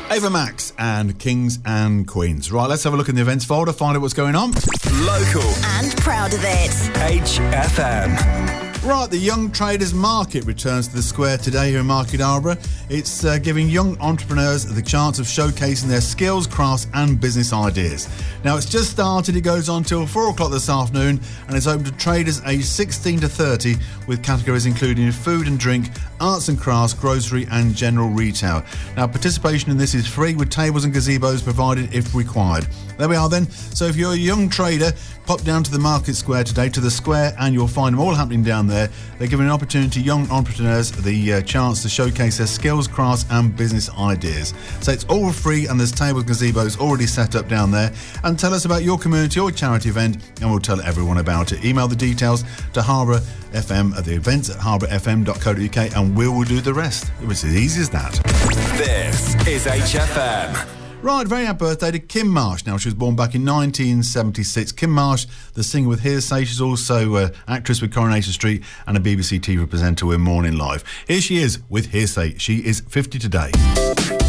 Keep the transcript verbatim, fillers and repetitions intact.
Ava Max and Kings and Queens. Right, let's have a look in the events folder, find out what's going on. Local. And proud of it. H F M. Right, the Young Traders Market returns to the square today here in Market Harborough. It's uh, giving young entrepreneurs the chance of showcasing their skills, crafts and business ideas. Now, it's just started. It goes on till four o'clock this afternoon and it's open to traders aged sixteen to thirty with categories including food and drink, arts and crafts, grocery and general retail. Now, participation in this is free with tables and gazebos provided if required. There we are then. So if you're a young trader, pop down to the Market Square today, to the square, and you'll find them all happening down there. They're giving an opportunity to young entrepreneurs the uh, chance to showcase their skills, crafts and business ideas. So it's all free and there's tables and gazebos already set up down there. And tell us about your community or charity event and we'll tell everyone about it. Email the details to Harborough F M at the events at harborough f m dot co dot u k and we will do the rest. It was as easy as that. This is H F M. Right, very happy birthday to Kim Marsh. Now, she was born back in nineteen seventy-six. Kim Marsh, the singer with Hearsay. She's also an uh, actress with Coronation Street and a B B C T V presenter with Morning Live. Here she is with Hearsay. She is fifty today.